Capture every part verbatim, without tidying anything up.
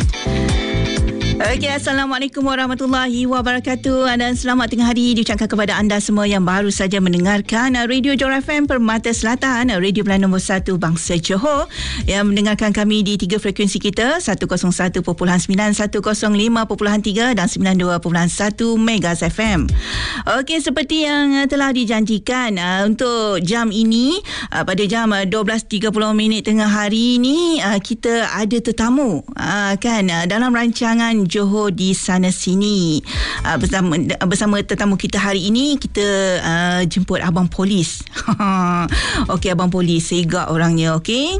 Okey, Assalamualaikum warahmatullahi wabarakatuh dan selamat tengah hari diucapkan kepada anda semua yang baru saja mendengarkan Radio Johor F M Permata Selatan, radio pilihan nombor satu bangsa Johor, yang mendengarkan kami di tiga frekuensi kita, seratus satu perpuluhan sembilan, seratus lima perpuluhan tiga dan sembilan puluh dua perpuluhan satu Megas F M. Okey, seperti yang telah dijanjikan uh, untuk jam ini, uh, pada jam uh, dua belas tiga puluh minit tengah hari ini, uh, kita ada tetamu uh, kan uh, dalam rancangan Johor di sana sini. Uh, bersama bersama tetamu kita hari ini, kita uh, jemput abang polis. Okey, abang polis segak orangnya. Okey.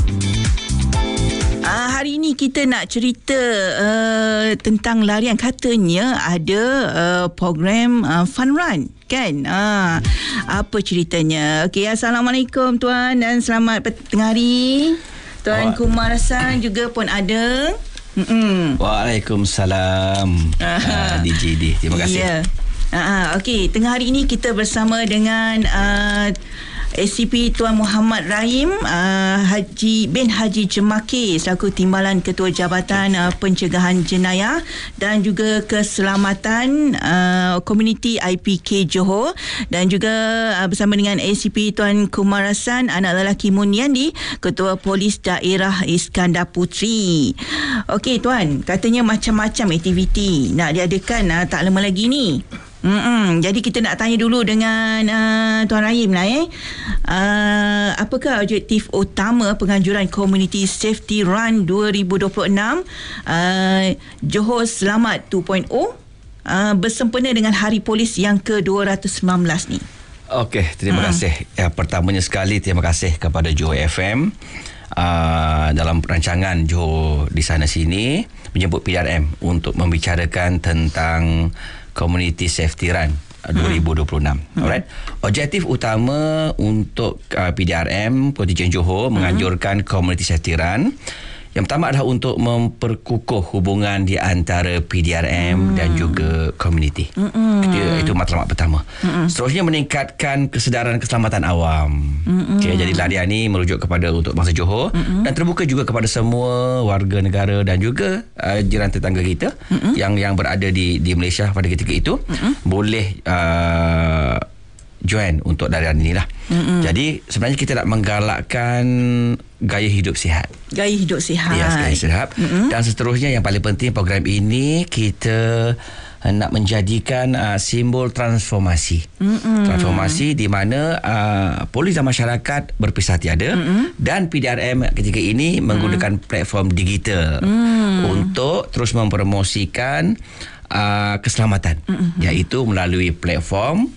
Uh, hari ini kita nak cerita uh, tentang larian. Katanya ada uh, program uh, fun run kan. Uh, apa ceritanya? Okey, Assalamualaikum tuan dan selamat tengah hari. Tuan oh. Kumarasan juga pun ada. Mm-mm. Waalaikumsalam. uh, D J D. Terima kasih. Yeah. Uh, Okey, tengah hari ini kita bersama dengan uh, A C P Tuan Muhammad Rahim uh, Haji bin Haji Jemakir selaku Timbalan Ketua Jabatan uh, Pencegahan Jenayah dan juga Keselamatan uh, Komuniti I P K Johor, dan juga uh, bersama dengan A C P Tuan Kumarasan anak lelaki Munyandi, Ketua Polis Daerah Iskandar Puteri. Okey tuan, katanya macam-macam aktiviti nak diadakan uh, tak lama lagi ni. Mm-mm. Jadi kita nak tanya dulu dengan uh, Tuan Rahim lah eh. Uh, apakah objektif utama penganjuran Community Safety Run dua ribu dua puluh enam uh, Johor Selamat dua titik kosong uh, bersempena dengan Hari Polis yang ke dua ratus sembilan belas ni? Okey, terima hmm. kasih. Ya, pertamanya sekali terima kasih kepada Johor F M uh, dalam rancangan Johor di sana sini menjemput P D R M untuk membicarakan tentang Community Safety Run dua ribu dua puluh enam. Hmm. Alright. Objektif utama untuk uh, P D R M Kontingen Johor hmm. menganjurkan Community Safety Run. Yang pertama adalah untuk memperkukuh hubungan di antara P D R M hmm. dan juga komuniti. Hmm. Itu, itu matlamat pertama. Hmm. Seterusnya meningkatkan kesedaran keselamatan awam. Hmm. Okay, jadi larian ini merujuk kepada untuk bangsa Johor hmm. dan terbuka juga kepada semua warga negara dan juga uh, jiran tetangga kita hmm. yang yang berada di di Malaysia pada ketika itu hmm. boleh uh, join untuk larian inilah. Mm-hmm. Jadi sebenarnya kita nak menggalakkan gaya hidup sihat. Gaya hidup sihat. Ya, yes, gaya sihat. Mm-hmm. Dan seterusnya yang paling penting program ini kita nak menjadikan uh, simbol transformasi. Mm-hmm. Transformasi di mana uh, polis dan masyarakat berpisah tiada mm-hmm. dan P D R M ketika ini mm-hmm. menggunakan platform digital mm-hmm. untuk terus mempromosikan uh, keselamatan, mm-hmm. iaitu melalui platform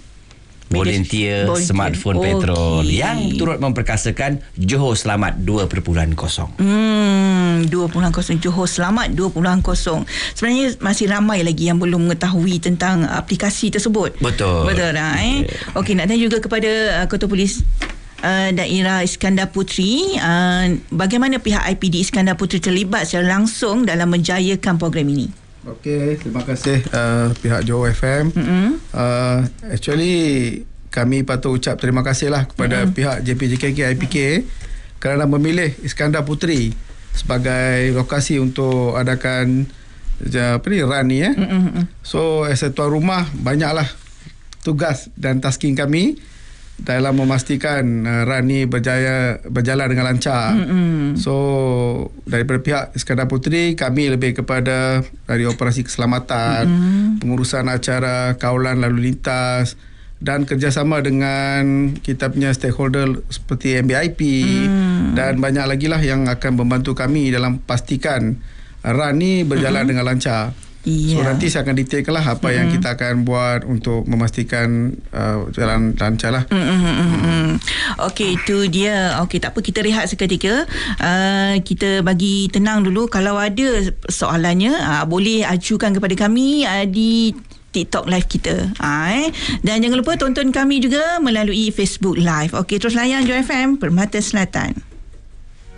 volunteer, volunteer smartphone okay. petrol yang turut memperkasakan Johor Selamat dua titik kosong. Hmm, dua titik kosong Johor Selamat dua titik kosong. Sebenarnya masih ramai lagi yang belum mengetahui tentang aplikasi tersebut. Betul. Betul lah eh. Okey, nak tanya juga kepada uh, Ketua Polis Uh, Daerah Iskandar Puteri, uh, bagaimana pihak I P D Iskandar Puteri terlibat secara langsung dalam menjayakan program ini? Okey, terima kasih uh, pihak Johor F M. Mm-hmm. Uh, actually, kami patut ucap terima kasihlah kepada mm-hmm. pihak J P J K K I P K kerana memilih Iskandar Puteri sebagai lokasi untuk adakan apa ni, run ni eh. Mm-hmm. So, as a tuan rumah, banyaklah tugas dan tasking kami dalam memastikan uh, run ni berjaya berjalan dengan lancar. Mm-hmm. So daripada pihak Iskandar Puteri, kami lebih kepada dari operasi keselamatan, mm-hmm. pengurusan acara kawalan lalu lintas dan kerjasama dengan kita punya stakeholder seperti M B I P mm. dan banyak lagi lah yang akan membantu kami dalam pastikan run ni berjalan mm-hmm. dengan lancar. Yeah. So nanti saya akan detailkan lah apa mm-hmm. yang kita akan buat untuk memastikan uh, jalan lancar lah. Mm-hmm. Okey, itu dia. Okey, tak apa, kita rehat seketika. Uh, kita bagi tenang dulu. Kalau ada soalannya, uh, boleh ajukan kepada kami uh, di TikTok live kita. Ha, eh? Dan jangan lupa tonton kami juga melalui Facebook Live. Okey, terus layan Johor F M Permata Selatan.